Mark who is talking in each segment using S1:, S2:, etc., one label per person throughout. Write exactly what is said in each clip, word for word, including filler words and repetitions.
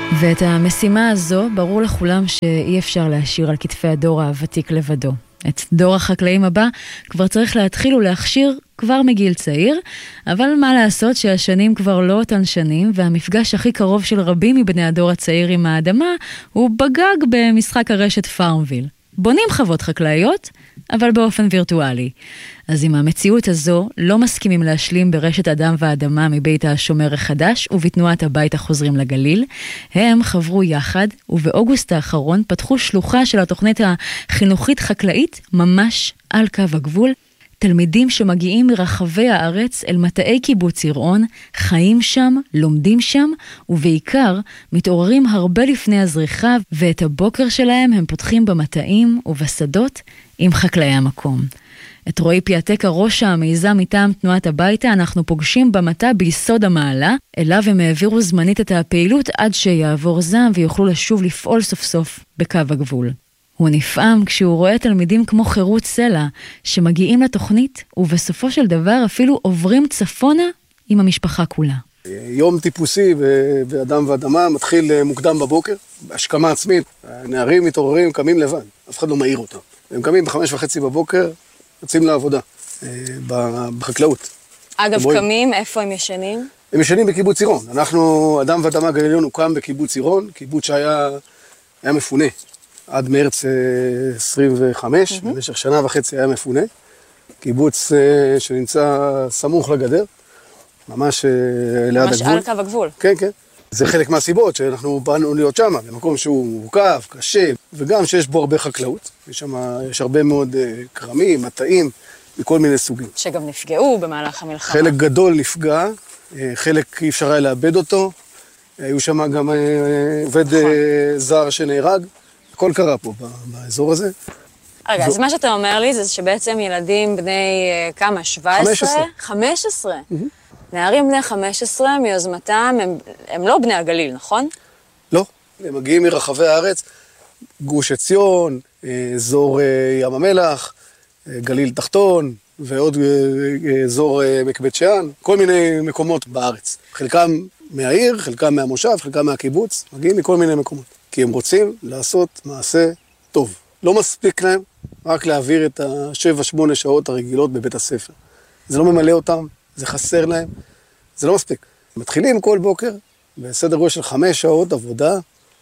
S1: ואת המשימה הזו ברור לכולם שאי אפשר להשאיר על כתפי הדור הוותיק לבדו. את דור החקלאים הבא כבר צריך להתחיל ולהכשיר כבר מגיל צעיר, אבל מה לעשות שהשנים כבר לא אותן שנים, והמפגש הכי קרוב של רבים מבני הדור הצעיר עם האדמה הוא בגג במשחק הרשת פארמוויל. בונים חוות חקלאיות, אבל באופן וירטואלי. אז עם המציאות הזו לא מסכימים להשלים ברשת אדם ואדמה מבית השומר החדש ובתנועת הבית החוזרים לגליל. הם חברו יחד ובאוגוסט האחרון פתחו שלוחה של התוכנית החינוכית חקלאית ממש על קו הגבול. תלמידים שמגיעים מרחבי הארץ אל מטעי קיבוץ יראון, חיים שם, לומדים שם, ובעיקר מתעוררים הרבה לפני הזריחה, ואת הבוקר שלהם הם פותחים במטעים ובשדות עם חקלאי המקום. את רועי פיאטקה, ראש המיזם מטעם תנועת הביתה, אנחנו פוגשים במטע ביסוד המעלה, אליו הם העבירו זמנית את הפעילות עד שיעבור זעם ויוכלו לשוב לפעול סוף סוף בקו הגבול. הוא נפעם כשהוא רואה תלמידים כמו חירות סלע שמגיעים לתוכנית ובסופו של דבר אפילו עוברים צפונה עם המשפחה כולה.
S2: יום טיפוסי ואדם ואדמה מתחיל מוקדם בבוקר, בהשכמה עצמית. הנערים מתעוררים, קמים לבד, אף אחד לא מעיר אותם. הם קמים בחמש וחצי בבוקר, יוצאים לעבודה בחקלאות.
S3: אגב, קמים, איפה הם ישנים?
S2: הם ישנים בקיבוץ יראון. אנחנו, אדם ואדמה גליליון, הוקם בקיבוץ יראון, קיבוץ שהיה היה מפונה. עד מרץ עשרים וחמש, mm-hmm. במשך שנה וחצי היה מפונה. קיבוץ שנמצא סמוך לגדר, ממש ליד
S3: ממש
S2: הגבול.
S3: ממש על קו הגבול.
S2: כן, כן. זה חלק מהסיבות שאנחנו באנו להיות שם, במקום שהוא מורכב, קשה, וגם שיש בו הרבה חקלאות. יש שם, יש הרבה מאוד קרמים, מטעים, מכל מיני סוגים.
S3: שגם נפגעו במהלך המלחמה.
S2: חלק גדול נפגע, חלק אי אפשר היה לאבד אותו. היו שם גם עובד זר שנהרג. הכל קרה פה באזור הזה.
S3: רגע, אז מה שאתה אומר לי זה שבעצם ילדים בני כמה? שבע עשרה?
S2: חמש עשרה.
S3: חמש עשרה? נערים בני חמש עשרה מיוזמתם, הם, הם לא בני הגליל, נכון?
S2: לא, הם מגיעים מרחבי הארץ, גוש עציון, אזור ים המלח, גליל תחתון, ועוד אזור עמק בית שאן, כל מיני מקומות בארץ. חלקם מהעיר, חלקם מהמושב, חלקם מהקיבוץ, מגיעים מכל מיני מקומות. כי הם רוצים לעשות מעשה טוב. לא מספיק להם רק להעביר את השבע, שמונה שעות הרגילות בבית הספר. זה לא ממלא אותם, זה חסר להם, זה לא מספיק. מתחילים כל בוקר בסדר גודל של חמש שעות עבודה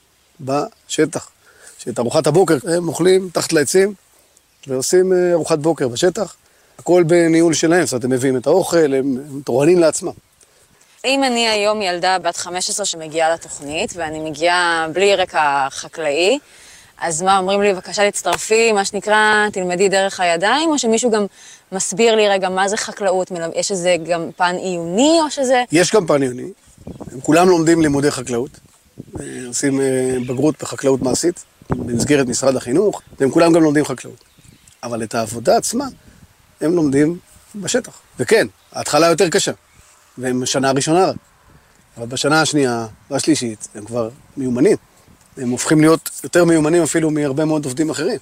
S2: בשטח. שאת ארוחת הבוקר הם אוכלים תחת לעצים ועושים ארוחת בוקר בשטח. הכל בניהול שלהם, זאת אומרת, הם מביאים את האוכל, הם, הם תורנים לעצמם.
S3: אם אני היום ילדה בת חמש עשרה שמגיעה לתוכנית, ואני מגיעה בלי רקע חקלאי, אז מה, אומרים לי, בבקשה להצטרפי, מה שנקרא, תלמדי דרך הידיים, או שמישהו גם מסביר לי רגע מה זה חקלאות, יש איזה גם פן עיוני, או שזה...
S2: יש גם פן עיוני. הם כולם לומדים לימודי חקלאות, עושים בגרות בחקלאות מעשית, במסגרת משרד החינוך, והם כולם גם לומדים חקלאות. אבל את העבודה עצמה, הם לומדים בשטח. וכן, ההתחלה יותר קשה. והם בשנה הראשונה רק. אבל בשנה השנייה והשלישית הם כבר מיומנים. הם הופכים להיות יותר מיומנים אפילו מהרבה מאוד עובדים אחרים.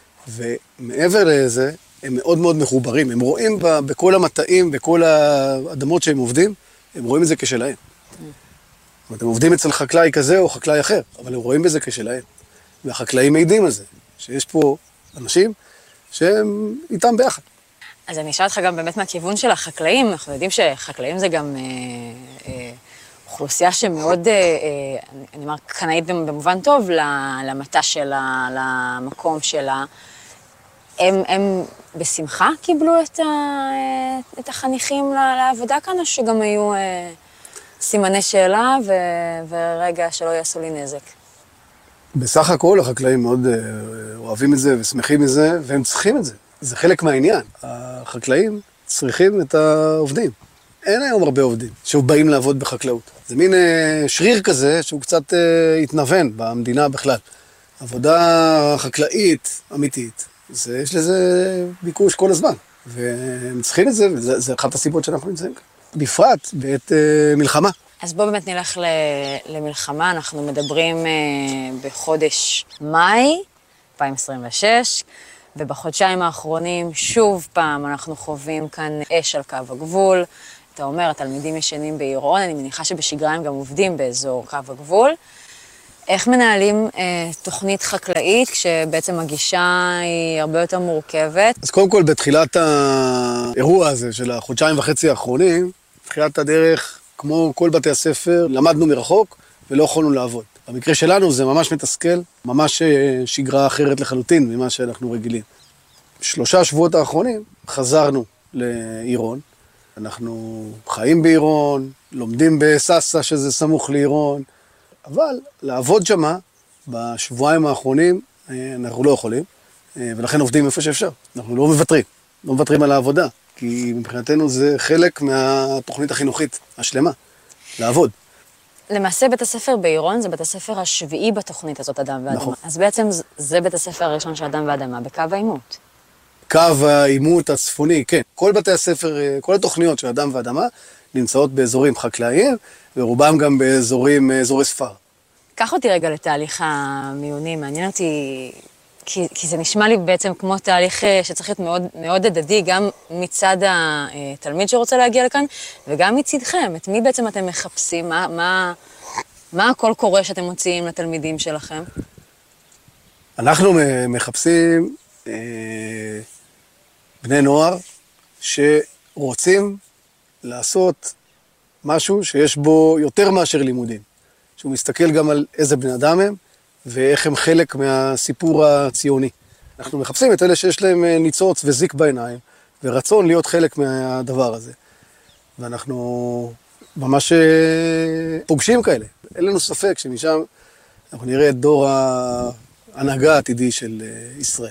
S2: ומעבר לזה, הם מאוד מאוד מחוברים. הם רואים בכל המטעים, בכל האדמות שהם עובדים, הם רואים את זה כשלהם. זאת אומרת, הם עובדים אצל חקלאי כזה או חקלאי אחר, אבל הם רואים בזה כשלהם. והחקלאים מעידים על זה, שיש פה אנשים שהם איתם ביחד.
S3: אז אני אשאל אותך גם באמת מהכיוון של החקלאים, אנחנו יודעים שחקלאים זה גם אה, אה, אוכלוסייה שמאוד, אה, אה, אני אומר, קנאית במובן טוב למטע שלה, למקום שלה. הם, הם בשמחה קיבלו את, ה, את החניכים לעבודה כאן, או שגם היו אה, סימני שאלה ו, ורגע שלא יעשו לי נזק?
S2: בסך הכל החקלאים מאוד אה, אוהבים את זה ושמחים מזה, והם צריכים את זה. זה חלק מהעניין. החקלאים צריכים את העובדים. אין היום הרבה עובדים שבאים לעבוד בחקלאות. זה מין שריר כזה שהוא קצת התנוון במדינה בכלל. עבודה חקלאית אמיתית, זה, יש לזה ביקוש כל הזמן. והם צריכים את זה, וזה אחת הסיבות שאנחנו נמצאים כאן. בפרט בעת מלחמה.
S3: אז בואו באמת נלך למלחמה. אנחנו מדברים בחודש מאי אלפיים עשרים ושש, ובחודשיים האחרונים שוב פעם אנחנו חווים כאן אש על קו הגבול. אתה אומר, התלמידים ישנים ביראון, אני מניחה שבשגרה הם גם עובדים באזור קו הגבול. איך מנהלים אה, תוכנית חקלאית כשבעצם הגישה היא הרבה יותר מורכבת?
S2: אז קודם כל, בתחילת האירוע הזה של החודשיים וחצי האחרונים, בתחילת הדרך, כמו כל בתי הספר, למדנו מרחוק ולא יכולנו לעבוד. במקרה שלנו זה ממש מתסכל, ממש שגרה אחרת לחלוטין ממה שאנחנו רגילים. שלושה שבועות האחרונים חזרנו לעירון. אנחנו חיים בעירון, לומדים בססה שזה סמוך לעירון, אבל לעבוד שמה בשבועיים האחרונים אנחנו לא יכולים, ולכן עובדים איפה שאפשר. אנחנו לא מוותרים, לא מוותרים על העבודה, כי מבחינתנו זה חלק מהתוכנית החינוכית השלמה, לעבוד.
S3: למעשה בית הספר בעירון זה בית הספר השביעי בתוכנית הזאת, אדם ואדמה.
S2: נכון.
S3: אז בעצם זה בית הספר הראשון של אדם ואדמה, בקו העימות.
S2: קו העימות הצפוני, כן. כל בתי הספר, כל התוכניות של אדם ואדמה נמצאות באזורים חקלאיים, ורובם גם באזורים, אזורי ספר.
S3: קח אותי רגע לתהליך המיונים, מעניין אותי, כי, כי זה נשמע לי בעצם כמו תהליך שצריך להיות מאוד, מאוד הדדי, גם מצד התלמיד שרוצה להגיע לכאן, וגם מצדכם. את מי בעצם אתם מחפשים? מה, מה, מה הכל קורה שאתם מוציאים לתלמידים שלכם?
S2: אנחנו מחפשים אה, בני נוער שרוצים לעשות משהו שיש בו יותר מאשר לימודים. שהוא מסתכל גם על איזה בני אדם הם, ואיך הם חלק מהסיפור הציוני. אנחנו מחפשים את אלה שיש להם ניצוץ וזיק בעיניים, ורצון להיות חלק מהדבר הזה. ואנחנו ממש פוגשים כאלה. אין לנו ספק שמשם אנחנו נראה את דור ההנהגה העתידי של ישראל.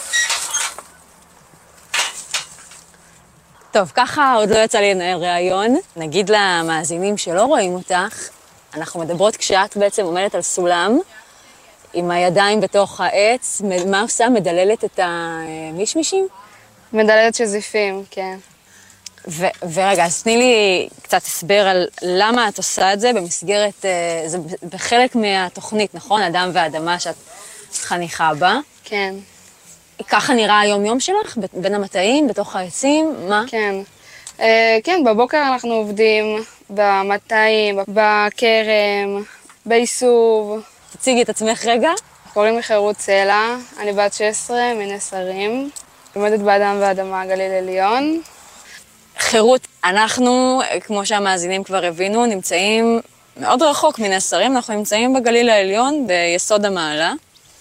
S3: טוב, ככה עוד לא יצא לי לנהל ראיון. נגיד למאזינים שלא רואים אותך, אנחנו מדברות כשאת בעצם עומדת על סולם, עם הידיים בתוך העץ, מה עושה? מדללת את המישמישים?
S4: מדללת שזיפים, כן.
S3: ו- ורגע, אז תני לי קצת הסבר על למה את עושה את זה במסגרת, זה בחלק מהתוכנית, נכון? אדם ואדמה שאת חניכה בה.
S4: כן.
S3: ככה נראה היום-יום שלך? בין המטעים, בתוך העצים? מה?
S4: כן. Uh, כן, בבוקר אנחנו עובדים במטעים, בכרם, בעיסוב.
S3: תציגי את עצמך רגע.
S4: קוראים לי חירות סלע, אני בת שש עשרה, מנס הרים, לומדת באדם ואדמה גליל עליון.
S3: חירות, אנחנו, כמו שהמאזינים כבר הבינו, נמצאים מאוד רחוק מנס הרים, אנחנו נמצאים בגליל העליון, ביסוד המעלה.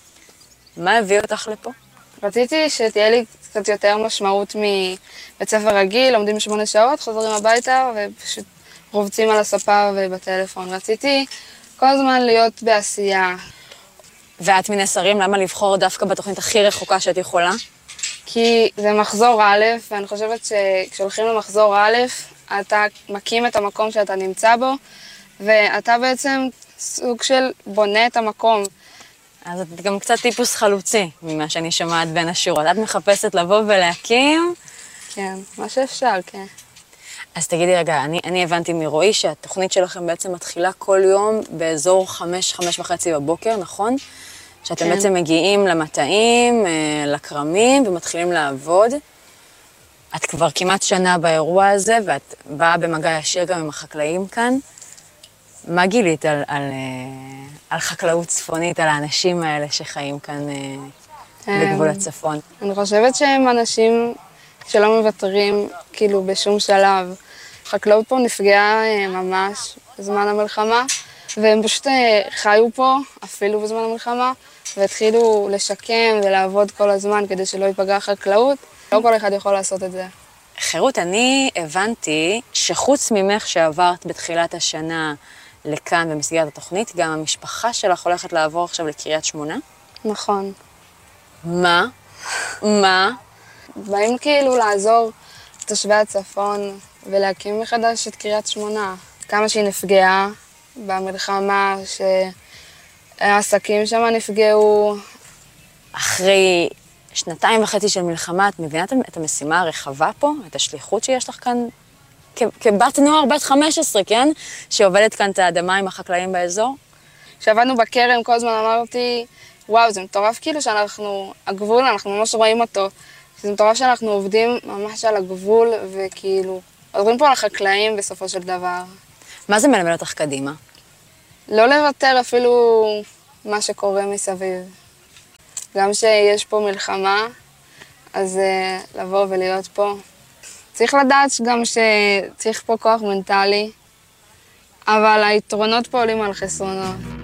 S3: מה הביא אותך לפה?
S4: רציתי שתהיה לי קצת יותר משמעות מבית ספר רגיל, לומדים שמונה שעות, חוזרים הביתה ופשוט רובצים על הספה ובטלפון. רציתי כל הזמן להיות בעשייה.
S3: ואת מנס הרים, למה לבחור דווקא בתוכנית הכי רחוקה שאת יכולה?
S4: כי זה מחזור א', ואני חושבת שכשהולכים למחזור א', אתה מקים את המקום שאתה נמצא בו, ואתה בעצם סוג של בונה את המקום.
S3: אז את גם קצת טיפוס חלוצי, ממה שאני שומעת בין השורות. את מחפשת לבוא ולהקים?
S4: כן, מה שאפשר, כן.
S3: אז תגידי רגע, אני, אני הבנתי מרועי שהתוכנית שלכם בעצם מתחילה כל יום באזור חמש, חמש וחצי בבוקר, נכון? שאתם כן. בעצם מגיעים למטעים, לקרמים ומתחילים לעבוד. את כבר כמעט שנה באירוע הזה, ואת באה במגע ישיר גם עם החקלאים כאן. מה גילית על, על, על חקלאות צפונית, על האנשים האלה שחיים כאן בגבול הצפון?
S4: אני חושבת שהם אנשים שלא מוותרים כאילו בשום שלב. החקלאות פה נפגעה ממש בזמן המלחמה, והם פשוט חיו פה אפילו בזמן המלחמה, והתחילו לשקם ולעבוד כל הזמן כדי שלא ייפגע החקלאות. לא כל אחד יכול לעשות את זה.
S3: חירות, אני הבנתי שחוץ ממך שעברת בתחילת השנה לכאן במסגרת התוכנית, גם המשפחה שלך הולכת לעבור עכשיו לקריית שמונה?
S4: נכון.
S3: מה? מה?
S4: באים כאילו לעזור לתושבי הצפון ולהקים מחדש את קריית שמונה. כמה שהיא נפגעה במלחמה, שהעסקים שם נפגעו.
S3: אחרי שנתיים וחצי של מלחמה, את מבינה את המשימה הרחבה פה? את השליחות שיש לך כאן? כבת נוער, בת חמש עשרה, כן? שעובדת כאן את האדמה עם החקלאים באזור?
S4: כשעבדנו בכרם, כל הזמן אמרתי, וואו, זה מטורף כאילו שאנחנו, הגבול, אנחנו ממש רואים אותו. זה מטורף שאנחנו עובדים ממש על הגבול, וכאילו, עוזרים פה לחקלאים בסופו של דבר.
S3: מה זה מלמד אותך קדימה?
S4: לא לוותר אפילו מה שקורה מסביב. גם שיש פה מלחמה, אז uh, לבוא ולהיות פה. צריך לדעת גם שצריך פה כוח מנטלי, אבל היתרונות פה עולים על חסרונות.